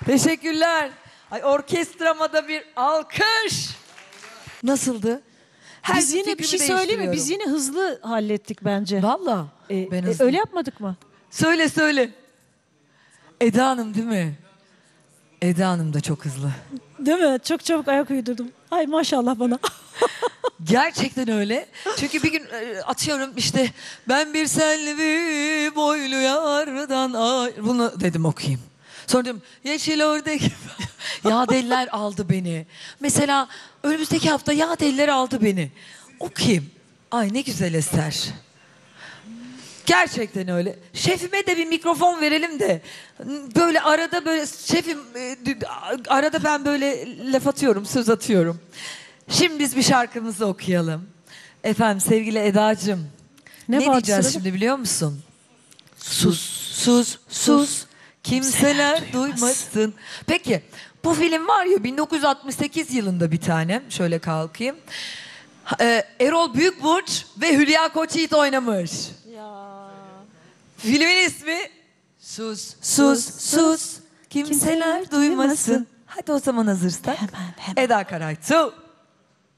Teşekkürler. Ay, orkestrama da bir alkış. Nasıldı? Biz yine bir şey söyleyeyim mi? Biz yine hızlı hallettik bence. Valla. Ben hızlı. Öyle yapmadık mı? Söyle söyle. Eda Hanım değil mi? Eda Hanım da çok hızlı. Değil mi? Çok çabuk ayak uydurdum. Ay maşallah bana. Gerçekten öyle. Çünkü bir gün atıyorum işte ben bir selvi boylu yardan bunu dedim okuyayım. Sonra dedim yeşil ördek. Yağdeliler aldı beni. Mesela önümüzdeki hafta Yağdeliler aldı beni. Okuyayım. Ay ne güzel eser. Gerçekten öyle. Şefime de bir mikrofon verelim de böyle arada böyle şefim arada ben böyle laf atıyorum, söz atıyorum. Şimdi biz bir şarkımızı okuyalım. Efendim sevgili Edacığım. Ne diyeceğiz sırada? şimdi biliyor musun? Sus, sus, sus. Kimseler duymasın. Peki bu film var ya 1968 yılında bir tane. Şöyle kalkayım. Erol Büyükburç ve Hülya Koçyiğit oynamış. Filmin ismi Sus, sus, sus. Kimseler duymasın. Hadi o zaman hazırsak. Hemen. Eda Karay.